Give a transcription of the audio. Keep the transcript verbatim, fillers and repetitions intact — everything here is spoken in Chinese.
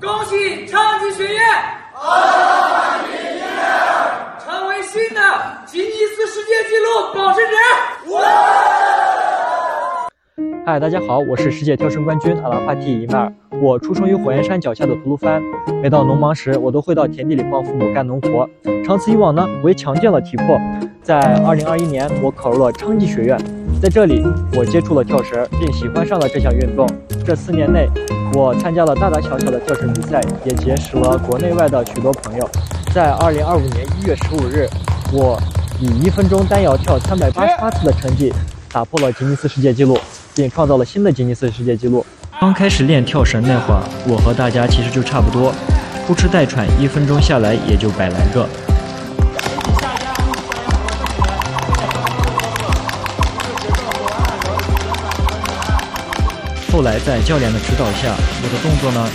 恭喜长吉学院成为新的吉尼斯世界纪录保持者。 嗨，大家好，我是世界跳绳冠军阿拉帕蒂伊迈尔。我出生于火焰山脚下的吐鲁番，每到农忙时，我都会到田地里帮父母干农活。长此以往呢，我也强健了体魄。在二零二一年，我考入了昌吉学院，在这里，我接触了跳绳，并喜欢上了这项运动。这四年内，我参加了大大小小的跳绳比赛，也结识了国内外的许多朋友。在二零二五年一月十五日，我以一分钟单摇跳三百八十八次的成绩，打破了吉尼斯世界纪录，并创造了新的吉尼斯世界纪录。刚开始练跳绳那会儿，我和大家其实就差不多，呼哧带喘，一分钟下来也就百来个。后来在教练的指导下，我的动作呢